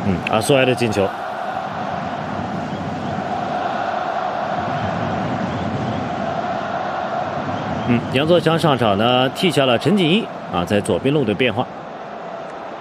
阿苏埃的进球。杨作强上场呢，替下了陈锦衣在左边路的变化。